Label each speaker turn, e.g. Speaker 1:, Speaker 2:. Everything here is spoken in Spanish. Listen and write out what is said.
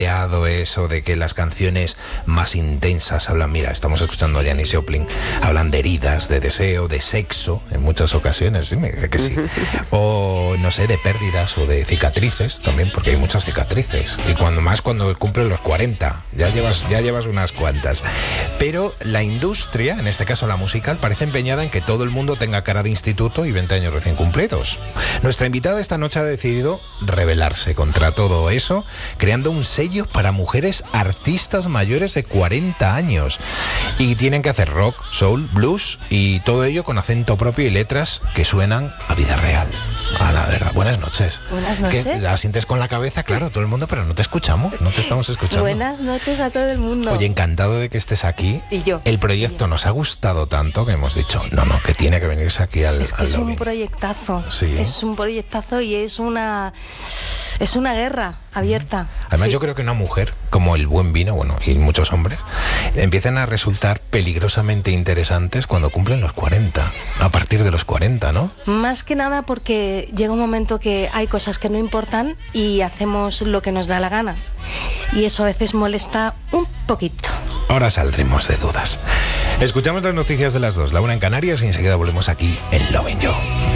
Speaker 1: eso de que las canciones más intensas hablan, mira, estamos escuchando a Janis Joplin, hablan de heridas, de deseo, de sexo, en muchas ocasiones, sí, me dice que sí, o no sé, de pérdidas o de cicatrices también, porque hay muchas cicatrices, y cuando cumplen los 40, ya llevas unas cuantas, pero la industria, en este caso la musical, parece empeñada en que todo el mundo tenga cara de instituto y 20 años recién cumplidos. Nuestra invitada esta noche ha decidido rebelarse contra todo eso, creando un sello para mujeres artistas mayores de 40 años. Y tienen que hacer rock, soul, blues y todo ello con acento propio y letras que suenan a vida real. A la verdad. Buenas noches.
Speaker 2: Buenas noches.
Speaker 1: Que la sientes con la cabeza, claro, todo el mundo, pero no te escuchamos, no te estamos escuchando.
Speaker 2: Buenas noches a todo el mundo.
Speaker 1: Oye, encantado de que estés aquí.
Speaker 2: Y yo.
Speaker 1: El proyecto nos ha gustado tanto que hemos dicho, no, que tiene que venirse aquí al
Speaker 2: Es que es
Speaker 1: lobby.
Speaker 2: un proyectazo.
Speaker 1: Sí.
Speaker 2: Es un proyectazo y es una guerra abierta.
Speaker 1: Además,
Speaker 2: Sí.
Speaker 1: yo creo que una mujer, como el buen vino, bueno, y muchos hombres, empiezan a resultar peligrosamente interesantes cuando cumplen los 40, a partir de los 40, ¿no?
Speaker 2: Más que nada porque llega un momento que hay cosas que no importan y hacemos lo que nos da la gana. Y eso a veces molesta un poquito.
Speaker 1: Ahora saldremos de dudas. Escuchamos las noticias de las 2, la 1 en Canarias, y enseguida volvemos aquí en Lovin' You.